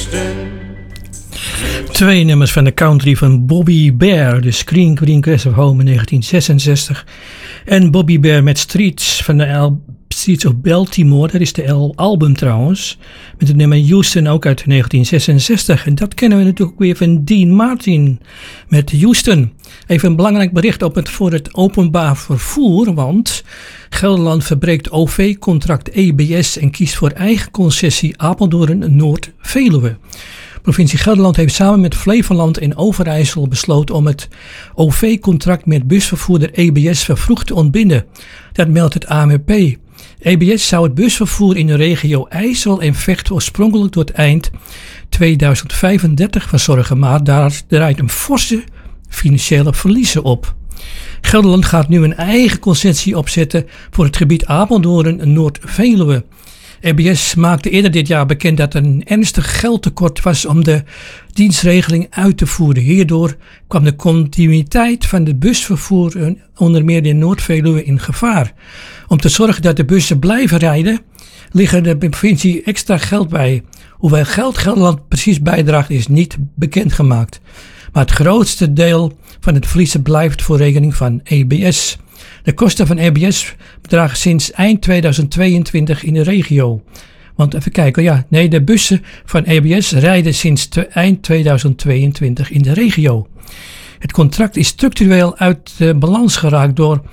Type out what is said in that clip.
Twee nummers van de country van Bobby Bare. De Green Grass of Home in 1966. En Bobby Bare met Streets van de Streets of Baltimore. Dat is de album trouwens. Met het nummer Houston ook uit 1966. En dat kennen we natuurlijk weer van Dean Martin met Houston. Even een belangrijk bericht voor het openbaar vervoer. Want Gelderland verbreekt OV-contract EBS en kiest voor eigen concessie Apeldoorn-Noord-Veluwe. Provincie Gelderland heeft samen met Flevoland en Overijssel besloten om het OV-contract met busvervoerder EBS vervroegd te ontbinden. Dat meldt het ANWB. EBS zou het busvervoer in de regio IJssel en Vecht oorspronkelijk tot eind 2035 verzorgen, maar daar draait een forse financiële verliezen op. Gelderland gaat nu een eigen concessie opzetten voor het gebied Apeldoorn-Noord-Veluwe. EBS maakte eerder dit jaar bekend dat er een ernstig geldtekort was om de dienstregeling uit te voeren. Hierdoor kwam de continuïteit van het busvervoer onder meer in Noord-Veluwe in gevaar. Om te zorgen dat de bussen blijven rijden, liggen de provincie extra geld bij. Hoeveel geld Gelderland precies bijdraagt is niet bekendgemaakt. Maar het grootste deel van het verliezen blijft voor rekening van EBS. De kosten van EBS bedragen sinds eind 2022 in de regio. Want even kijken, de bussen van EBS rijden sinds eind 2022 in de regio. Het contract is structureel uit balans geraakt door